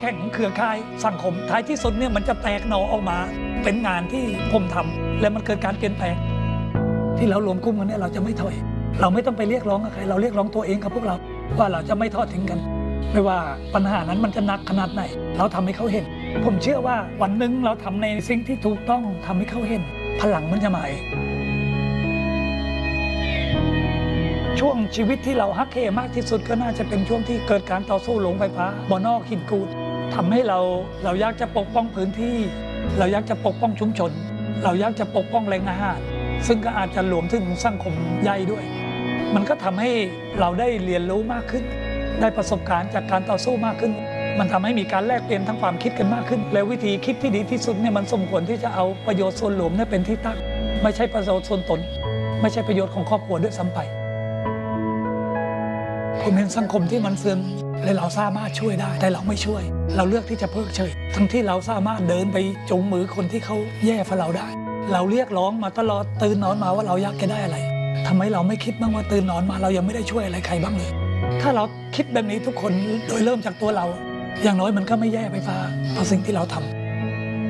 แข่งเครือข่ายสังคมท้ายที่สุดเนี่ยมันจะแตกหน่อออกมาเป็นงานที่ผมทำและมันเกิดการเปลี่ยนแปลงที่เรารวมกลุ่มกันเนี่ยเราจะไม่ถอยเราไม่ต้องไปเรียกร้องกับใครเราเรียกร้องตัวเองกับพวกเราว่าเราจะไม่ทอดทิ้งกันไม่ว่าปัญหานั้นมันจะหนักขนาดไหนเราทำให้เขาเห็นผมเชื่อว่าวันหนึ่งเราทำในสิ่งที่ถูกต้องทำให้เขาเห็นพลังมันจะมาเองช่วงชีวิตที่เราฮักเฮมากที่สุดก็น่าจะเป็นช่วงที่เกิดการต่อสู้โรงไฟฟ้าบ่อนอกหินกูดทำให้เราอยากจะปกป้องพื้นที่เราอยากจะปกป้องชุมชนเราอยากจะปกป้องแหล่งอาหารซึ่งก็อาจจะรวมถึงสังคมใหญ่ด้วยมันก็ทำให้เราได้เรียนรู้มากขึ้นได้ประสบการณ์จากการต่อสู้มากขึ้นมันทำให้มีการแลกเปลี่ยนทั้งความคิดกันมากขึ้นแล้ววิธีคิดที่ดีที่สุดเนี่ยมันสมควรที่จะเอาประโยชน์ส่วนรวมเนี่ยเป็นที่ตั้งไม่ใช่ประโยชน์ส่วนตนไม่ใช่ประโยชน์ของครอบครัวด้วยซ้ำไปผมเห็นสังคมที่มันเสื่อมและเราสามารถช่วยได้แต่เราไม่ช่วยเราเลือกที่จะเพิกเฉยทั้งที่เราสามารถเดินไปจูงมือคนที่เขาแย่ฝ่าเราได้เราเรียกร้องมาตลอดตื่นนอนมาว่าเราอยากจะได้อะไรทำไมเราไม่คิดบ้างว่าตื่นนอนมาเรายังไม่ได้ช่วยอะไรใครบ้างเลยถ้าเราคิดแบบนี้ทุกคนโดยเริ่มจากตัวเราอย่างน้อยมันก็ไม่แย่ไปฟ้าต่อสิ่งที่เราทำ